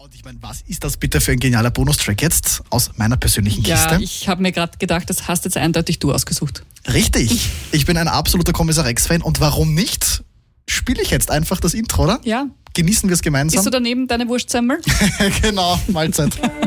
Und ich meine, was ist das bitte für ein genialer Bonustrack jetzt aus meiner persönlichen Kiste? Ja, ich habe mir gerade gedacht, das hast jetzt eindeutig du ausgesucht. Richtig. Ich bin ein absoluter Kommissar Rex-Fan und warum nicht? Spiele ich jetzt einfach das Intro, oder? Ja. Genießen wir es gemeinsam. Isst du daneben deine Wurstsemmel? Genau, Mahlzeit.